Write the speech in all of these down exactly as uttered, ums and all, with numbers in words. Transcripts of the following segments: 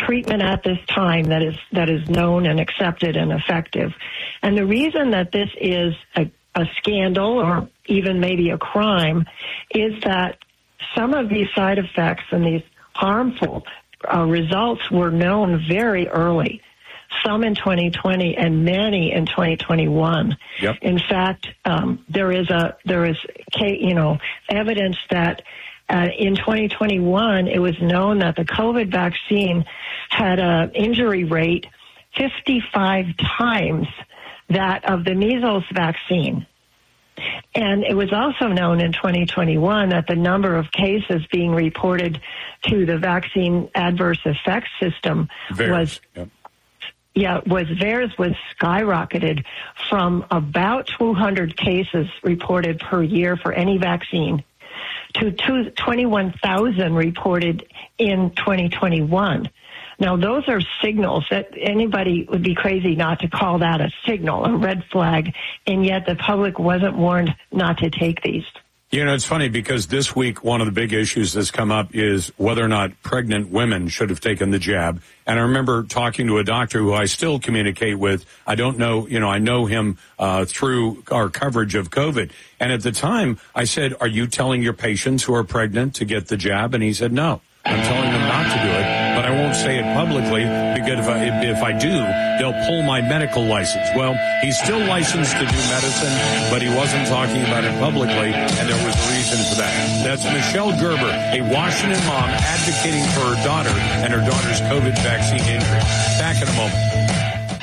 treatment at this time that is that is known and accepted and effective. And the reason that this is a, a scandal or even maybe a crime is that some of these side effects and these harmful uh, results were known very early, some in twenty twenty and many in twenty twenty-one. Yep. In fact, um, there is a there is you know evidence that uh, in twenty twenty-one it was known that the COVID vaccine had an injury rate fifty-five times that of the measles vaccine. And it was also known in twenty twenty-one that the number of cases being reported to the vaccine adverse effects system V A E R S, was, yep. yeah, was V A E R S was skyrocketed from about two hundred cases reported per year for any vaccine to twenty-one thousand reported in twenty twenty-one. Now, those are signals that anybody would be crazy not to call that a signal, a red flag, and yet the public wasn't warned not to take these. You know, it's funny because this week one of the big issues that's come up is whether or not pregnant women should have taken the jab. And I remember talking to a doctor who I still communicate with. I don't know, you know, I know him uh, through our coverage of COVID. And at the time, I said, are you telling your patients who are pregnant to get the jab? And he said, no. I'm telling them not to do it, but I won't say it publicly because if I, if I do, they'll pull my medical license. Well, he's still licensed to do medicine, but he wasn't talking about it publicly, and there was a reason for that. That's Michelle Gerber, a Washington mom advocating for her daughter and her daughter's COVID vaccine injury. Back in a moment.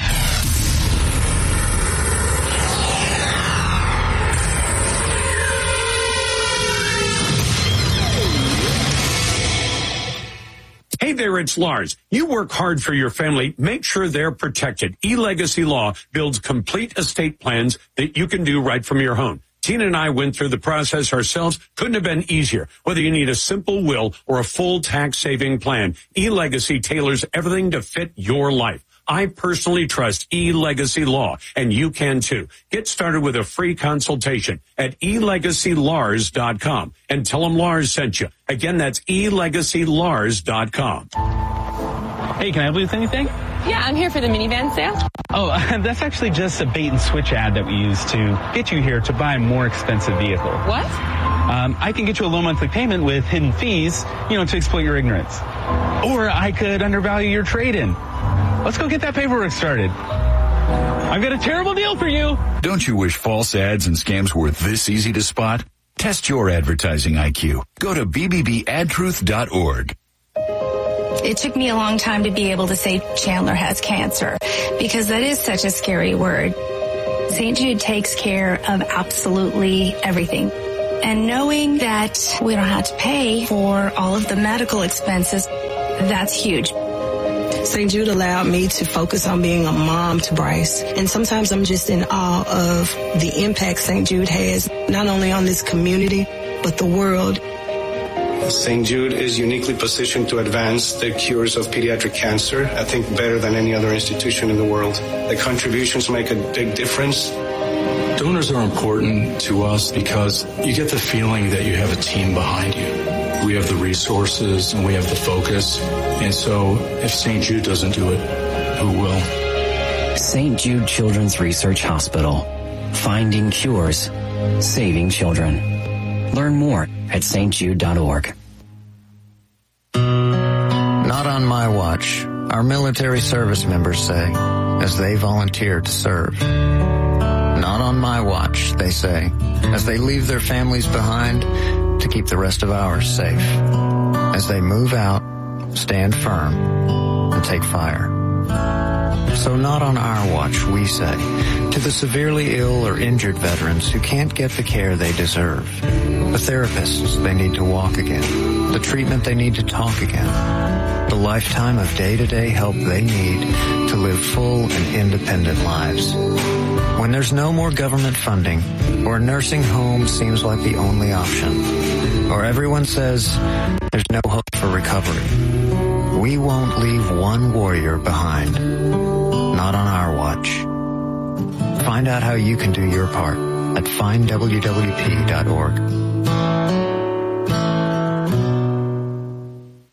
Hey there, it's Lars. You work hard for your family. Make sure they're protected. eLegacy Law builds complete estate plans that you can do right from your home. Tina and I went through the process ourselves. Couldn't have been easier. Whether you need a simple will or a full tax-saving plan, eLegacy tailors everything to fit your life. I personally trust eLegacy Law, and you can too. Get started with a free consultation at e legacy lars dot com and tell them Lars sent you. Again, that's e legacy lars dot com. Hey, can I help you with anything? Yeah, I'm here for the minivan sale. Oh, uh, that's actually just a bait and switch ad that we use to get you here to buy a more expensive vehicle. What? Um, I can get you a low monthly payment with hidden fees, you know, to exploit your ignorance. Or I could undervalue your trade-in. Let's go get that paperwork started. I've got a terrible deal for you. Don't you wish false ads and scams were this easy to spot? Test your advertising I Q. Go to b b b ad truth dot org. It took me a long time to be able to say Chandler has cancer because that is such a scary word. Saint Jude takes care of absolutely everything. And knowing that we don't have to pay for all of the medical expenses, that's huge. Saint Jude allowed me to focus on being a mom to Bryce. And sometimes I'm just in awe of the impact Saint Jude has, not only on this community, but the world. Saint Jude is uniquely positioned to advance the cures of pediatric cancer, I think better than any other institution in the world. The contributions make a big difference. Donors are important to us because you get the feeling that you have a team behind you. We have the resources and we have the focus. And so if Saint Jude doesn't do it, who will? Saint Jude Children's Research Hospital. Finding cures. Saving children. Learn more at s t jude dot org. Not on my watch, our military service members say, as they volunteer to serve. Not on my watch, they say, as they leave their families behind to keep the rest of ours safe. As they move out, stand firm, and take fire. So not on our watch, we say, to the severely ill or injured veterans who can't get the care they deserve, the therapists they need to walk again, the treatment they need to talk again, the lifetime of day-to-day help they need to live full and independent lives. When there's no more government funding, or a nursing home seems like the only option, or everyone says there's no hope for recovery, we won't leave one warrior behind. Not on our watch. Find out how you can do your part at find w w p dot org.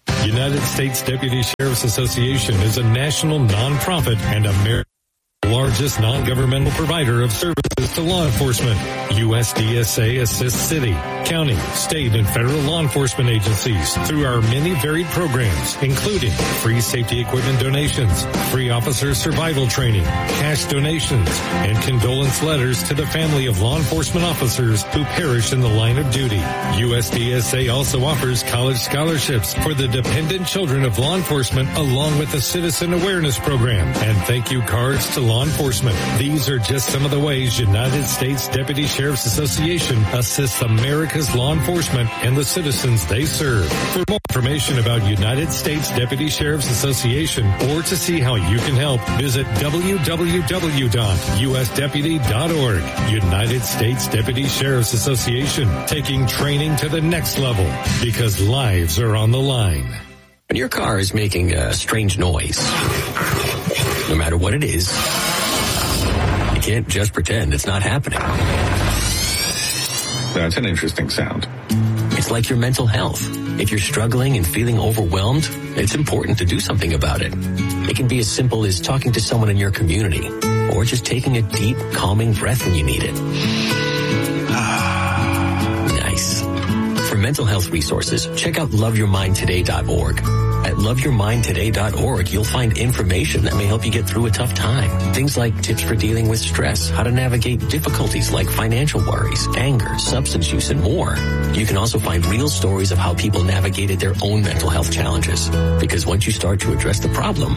United States Deputy Sheriff's Association is a national nonprofit and American largest non-governmental provider of services to law enforcement. U S D S A assists city, county, state, and federal law enforcement agencies through our many varied programs, including free safety equipment donations, free officer survival training, cash donations, and condolence letters to the family of law enforcement officers who perish in the line of duty. U S D S A also offers college scholarships for the dependent children of law enforcement, along with a citizen awareness program and thank you cards to law enforcement. These are just some of the ways United States Deputy Sheriff's Association assists America's law enforcement and the citizens they serve. For more information about United States Deputy Sheriff's Association or to see how you can help, visit w w w dot u s deputy dot org. United States Deputy Sheriff's Association, taking training to the next level because lives are on the line. When your car is making a strange noise, no matter what it is, you can't just pretend it's not happening. That's an interesting sound. It's like your mental health. If you're struggling and feeling overwhelmed, it's important to do something about it. It can be as simple as talking to someone in your community or just taking a deep, calming breath when you need it. Nice. For mental health resources, check out love your mind today dot org. At love your mind today dot org, you'll find information that may help you get through a tough time. Things like tips for dealing with stress, how to navigate difficulties like financial worries, anger, substance use, and more. You can also find real stories of how people navigated their own mental health challenges. Because once you start to address the problem,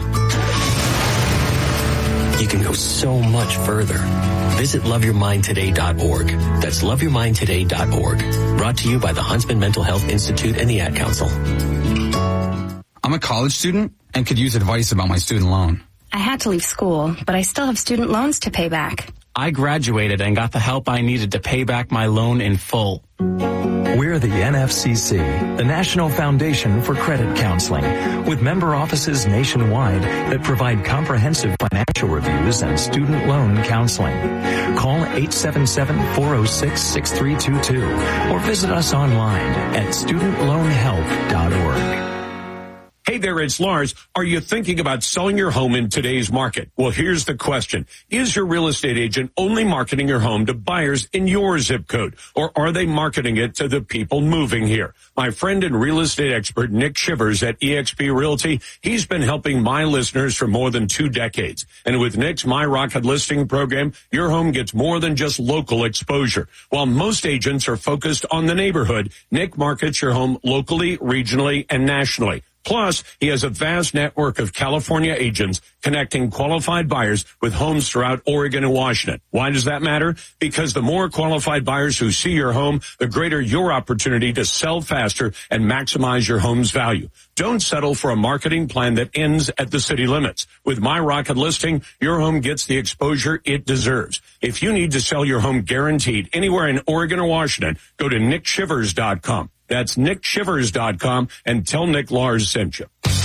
you can go so much further. Visit love your mind today dot org. That's love your mind today dot org. Brought to you by the Huntsman Mental Health Institute and the Ad Council. I'm a college student and could use advice about my student loan. I had to leave school, but I still have student loans to pay back. I graduated and got the help I needed to pay back my loan in full. We're the N F C C, the National Foundation for Credit Counseling, with member offices nationwide that provide comprehensive financial reviews and student loan counseling. Call eight seven seven, four oh six, six three two two or visit us online at student loan help dot org. Hey there, it's Lars. Are you thinking about selling your home in today's market? Well, here's the question. Is your real estate agent only marketing your home to buyers in your zip code, or are they marketing it to the people moving here? My friend and real estate expert, Nick Shivers at eXp Realty, he's been helping my listeners for more than two decades. And with Nick's My Rocket listing program, your home gets more than just local exposure. While most agents are focused on the neighborhood, Nick markets your home locally, regionally, and nationally. Plus, he has a vast network of California agents connecting qualified buyers with homes throughout Oregon and Washington. Why does that matter? Because the more qualified buyers who see your home, the greater your opportunity to sell faster and maximize your home's value. Don't settle for a marketing plan that ends at the city limits. With My Rocket Listing, your home gets the exposure it deserves. If you need to sell your home guaranteed anywhere in Oregon or Washington, go to nick shivers dot com. That's nick shivers dot com and tell Nick Lars sent you.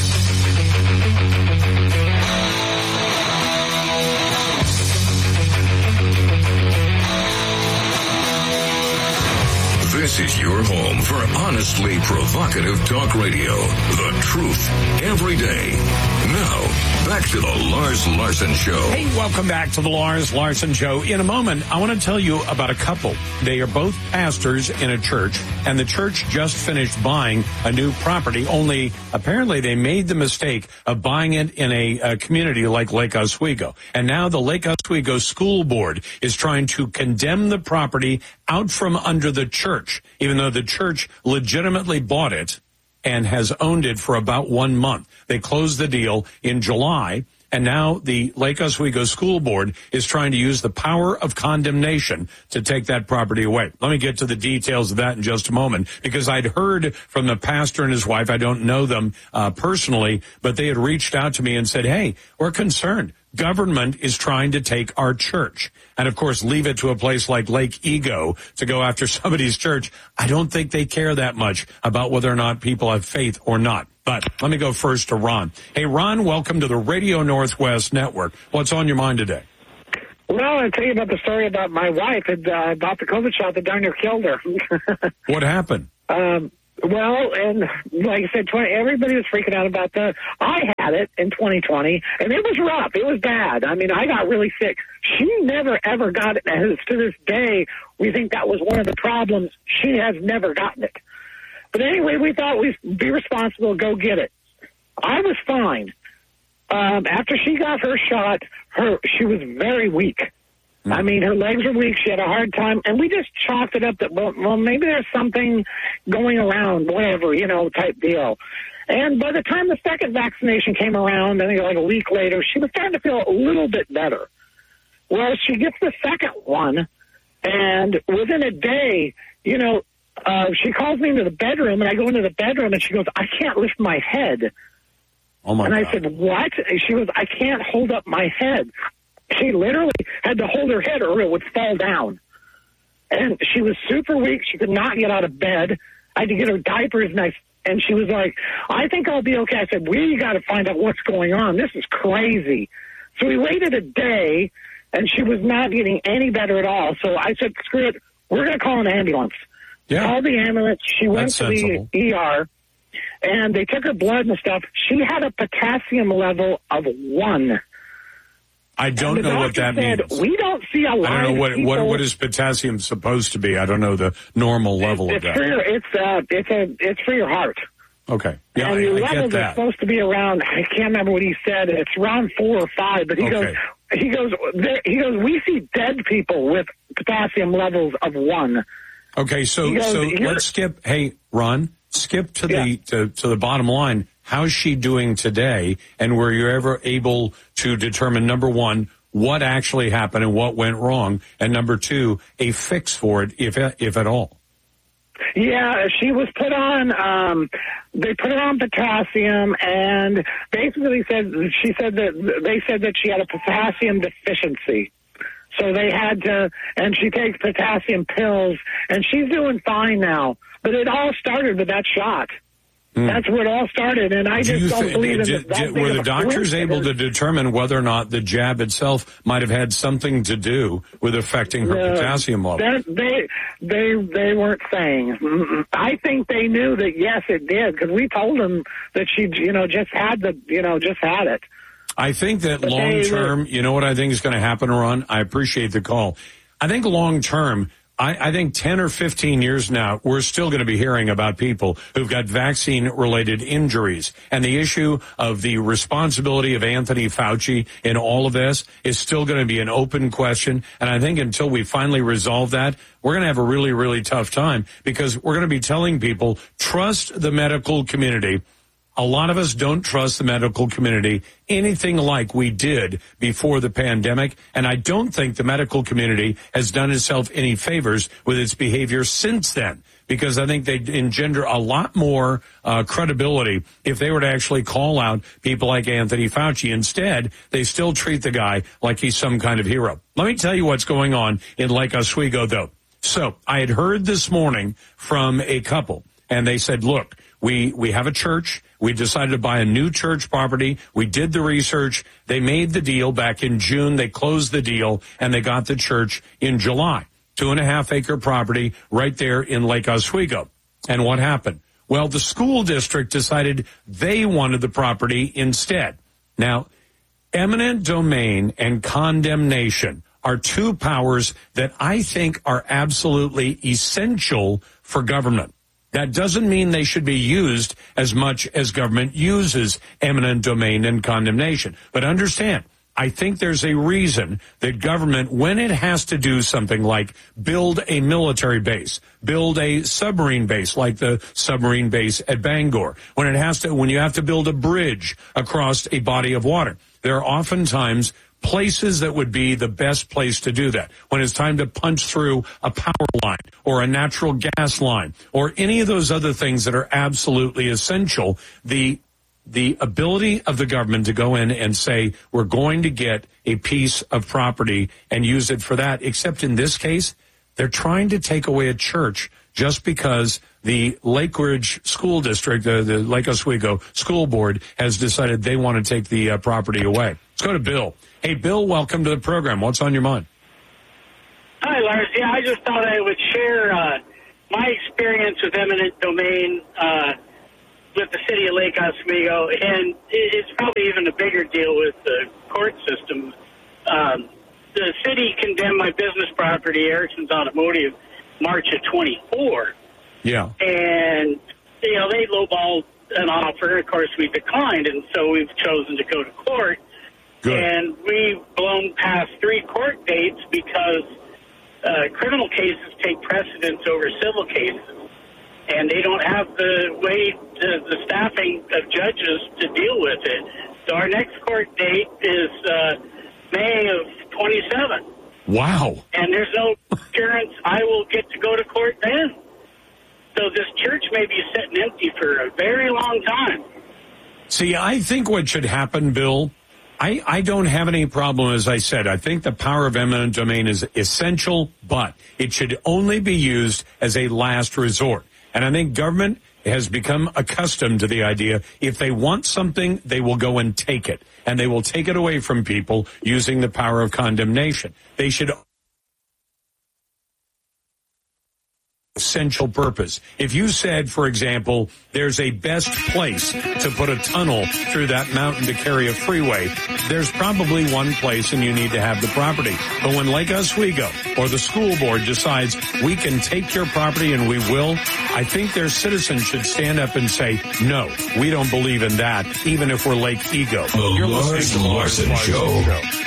This is your home for honestly provocative talk radio. The truth every day. Now, back to the Lars Larson Show. Hey, welcome back to the Lars Larson Show. In a moment, I want to tell you about a couple. They are both pastors in a church, and the church just finished buying a new property, only apparently they made the mistake of buying it in a, a community like Lake Oswego. And now the Lake Oswego School Board is trying to condemn the property out from under the church, even though the church legitimately bought it and has owned it for about one month. They closed the deal in July, and now the Lake Oswego School Board is trying to use the power of condemnation to take that property away. Let me get to the details of that in just a moment, because I'd heard from the pastor and his wife. I don't know them uh, personally, but they had reached out to me and said, hey, we're concerned. Government is trying to take our church and, of course, leave it to a place like Lake Ego to go after somebody's church. I don't think they care that much about whether or not people have faith or not. But let me go first to Ron. Hey, Ron, welcome to the Radio Northwest Network. What's on your mind today? Well, I'll tell you about the story about my wife and uh, about the COVID shot that darn near killed her. What happened? Um, Well, and like I said, twenty, everybody was freaking out about that. I had it in twenty twenty, and it was rough. It was bad. I mean, I got really sick. She never, ever got it. And to this day, we think that was one of the problems. She has never gotten it. But anyway, we thought we'd be responsible, go get it. I was fine. Um, after she got her shot, her she was very weak. I mean, her legs were weak. She had a hard time. And we just chalked it up that, well, well, maybe there's something going around, whatever, you know, type deal. And by the time the second vaccination came around, I think like a week later, she was starting to feel a little bit better. Well, she gets the second one, and within a day, you know, uh, she calls me into the bedroom, and I go into the bedroom, and she goes, I can't lift my head. Oh, my and God. I said, what? And she goes, I can't hold up my head. She literally had to hold her head or it would fall down. And she was super weak. She could not get out of bed. I had to get her diapers, and, I, and she was like, I think I'll be okay. I said, we got to find out what's going on. This is crazy. So we waited a day, and she was not getting any better at all. So I said, screw it. We're going to call an ambulance. Yeah. Called the ambulance. She went That's to sensible. the E R, and they took her blood and stuff. She had a potassium level of one. I don't know what that said, means. We don't see a lot I don't know of what, people. what what is potassium supposed to be. I don't know the normal level it's of that. For your, it's uh, it's a it's for your heart. Okay, yeah, and your I, I get levels are that. supposed to be around. I can't remember what he said. It's around four or five. But he Okay. goes, he goes, there, he goes. We see dead people with potassium levels of one. Okay, so He goes, so "Here-" let's skip. Hey, Ron, skip to the Yeah. to, to the bottom line. How's she doing today? And were you ever able to determine, number one, what actually happened and what went wrong, and number two, a fix for it, if if at all? Yeah, she was put on. Um, they put her on potassium, and basically said she said that they said that she had a potassium deficiency. So they had to, and she takes potassium pills, and she's doing fine now. But it all started with that shot. Mm. That's where it all started, and I Do just you don't thi- believe in did- that. did- big were of the a doctors able to coincidence. determine whether or not the jab itself might have had something to do with affecting her No, potassium level? That, they they they weren't saying. Mm-mm. I think they knew that yes, it did, because we told them that she, you know, just had the, you know, just had it. I think that But long they term, you know what I think is going to happen, Ron? I appreciate the call. I think long term, I, I think ten or fifteen years now, we're still going to be hearing about people who've got vaccine-related injuries. And the issue of the responsibility of Anthony Fauci in all of this is still going to be an open question. And I think until we finally resolve that, we're going to have a really, really tough time, because we're going to be telling people, trust the medical community. A lot of us don't trust the medical community anything like we did before the pandemic, and I don't think the medical community has done itself any favors with its behavior since then, because I think they engender a lot more uh, credibility if they were to actually call out people like Anthony Fauci. Instead, they still treat the guy like he's some kind of hero. Let me tell you what's going on in Lake Oswego, though. So I had heard this morning from a couple, and they said, look, we, we have a church. We decided to buy a new church property. We did the research. They made the deal back in June. They closed the deal, and they got the church in July. Two and a half acre property right there in Lake Oswego. And what happened? Well, the school district decided they wanted the property instead. Now, eminent domain and condemnation are two powers that I think are absolutely essential for government. That doesn't mean they should be used as much as government uses eminent domain and condemnation. But understand, I think there's a reason that government, when it has to do something like build a military base, build a submarine base like the submarine base at Bangor, when it has to, when you have to build a bridge across a body of water, there are oftentimes places that would be the best place to do that. When it's time to punch through a power line or a natural gas line or any of those other things that are absolutely essential, the the ability of the government to go in and say, we're going to get a piece of property and use it for that, except in this case, they're trying to take away a church just because the Lake Ridge School District, uh, the Lake Oswego School Board, has decided they want to take the uh, property away. Let's go to Bill. Hey, Bill, welcome to the program. What's on your mind? Hi, Lars. Yeah, I just thought I would share, uh, my experience with eminent domain uh, with the city of Lake Oswego, and it's probably even a bigger deal with the court system. Um, the city condemned my business property, Erickson's Automotive, March of twenty-four. Yeah. And, you know, they lowballed an offer. Of course, we declined, and so we've chosen to go to court. Good. And we've blown past three court dates because uh, criminal cases take precedence over civil cases. And they don't have the way, to, the staffing of judges to deal with it. So our next court date is uh, May of twenty-seven. Wow. And there's no assurance I will get to go to court then. So this church may be sitting empty for a very long time. See, I think what should happen, Bill, I, I don't have any problem, as I said. I think the power of eminent domain is essential, but it should only be used as a last resort. And I think government has become accustomed to the idea if they want something, they will go and take it. And they will take it away from people using the power of condemnation. They should essential purpose. If you said, for example, there's a best place to put a tunnel through that mountain to carry a freeway, there's probably one place and you need to have the property. But when Lake Oswego or the school board decides we can take your property and we will, I think their citizens should stand up and say, no, we don't believe in that, even if we're Lake Ego. The Lars Larson Show.